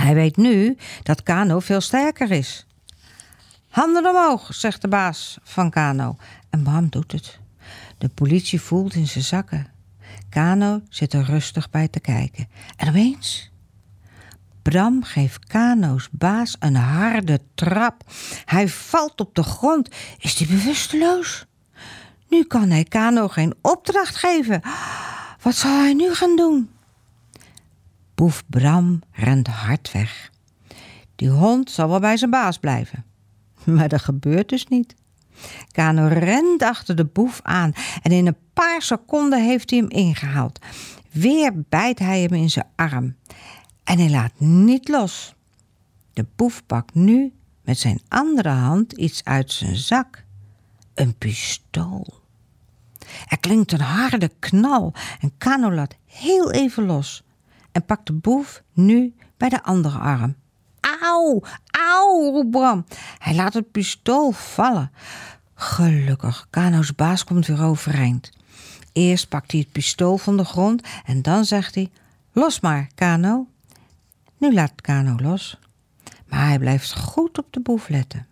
Hij weet nu dat Kano veel sterker is. Handen omhoog, zegt de baas van Kano. En Bram doet het. De politie voelt in zijn zakken. Kano zit er rustig bij te kijken. En opeens... Bram geeft Kano's baas een harde trap. Hij valt op de grond. Is hij bewusteloos? Nu kan hij Kano geen opdracht geven. Wat zal hij nu gaan doen? Boef Bram rent hard weg. Die hond zal wel bij zijn baas blijven. Maar dat gebeurt dus niet. Kano rent achter de boef aan en in een paar seconden heeft hij hem ingehaald. Weer bijt hij hem in zijn arm en hij laat niet los. De boef pakt nu met zijn andere hand iets uit zijn zak. Een pistool. Er klinkt een harde knal en Kano laat heel even los en pakt de boef nu bij de andere arm. Auw, auw, roept Bram. Hij laat het pistool vallen. Gelukkig, Kano's baas komt weer overeind. Eerst pakt hij het pistool van de grond en dan zegt hij: los maar, Kano. Nu laat Kano los. Maar hij blijft goed op de boef letten.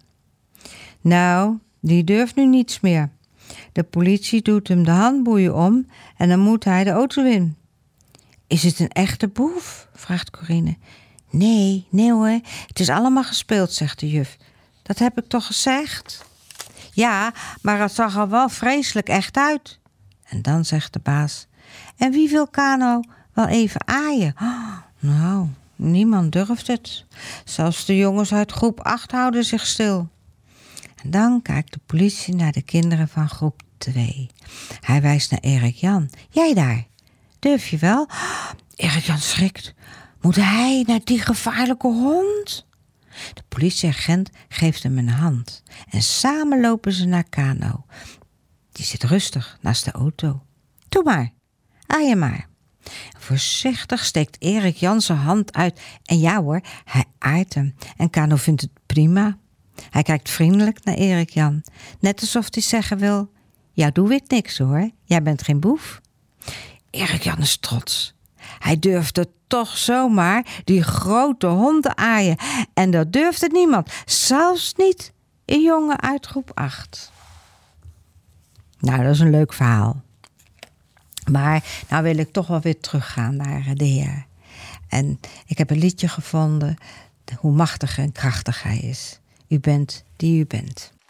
Nou, die durft nu niets meer. De politie doet hem de handboeien om en dan moet hij de auto in. Is het een echte boef? Vraagt Corine. Nee hoor, het is allemaal gespeeld, zegt de juf. Dat heb ik toch gezegd? Ja, maar het zag er wel vreselijk echt uit. En dan zegt de baas: en wie wil Kano wel even aaien? Oh, nou, niemand durft het. Zelfs de jongens uit groep 8 houden zich stil. En dan kijkt de politie naar de kinderen van groep 2. Hij wijst naar Erik Jan. Jij daar, durf je wel? Oh, Erik Jan schrikt. Moet hij naar die gevaarlijke hond? De politieagent geeft hem een hand en samen lopen ze naar Kano. Die zit rustig naast de auto. Doe maar, aai maar. Voorzichtig steekt Erik Jan zijn hand uit en ja hoor, hij aait hem. En Kano vindt het prima. Hij kijkt vriendelijk naar Erik Jan, net alsof hij zeggen wil: ja, doe ik niks hoor, jij bent geen boef. Erik Jan is trots. Hij durfde toch zomaar die grote hond te aaien. En dat durfde niemand. Zelfs niet een jongen uit groep 8. Nou, dat is een leuk verhaal. Maar nou wil ik toch wel weer teruggaan naar de Heer. En ik heb een liedje gevonden. Hoe machtig en krachtig hij is. U bent die u bent.